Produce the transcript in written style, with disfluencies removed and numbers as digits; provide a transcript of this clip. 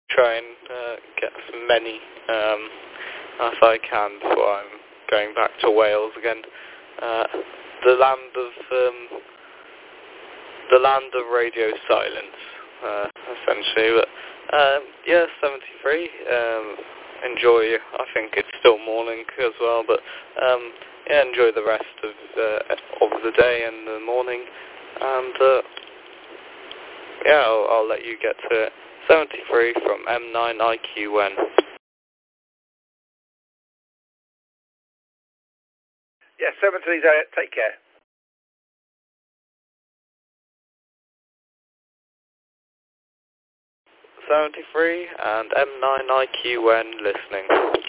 try and get as many as I can before I'm going back to Wales again. The land of radio silence, essentially. But yeah, 73. Enjoy. I think it's still morning as well, but yeah, enjoy the rest of the day and the morning, and yeah, I'll let you get to it. 73 from M9IQN. Yeah, 73, take care. .73 and M9IQN listening.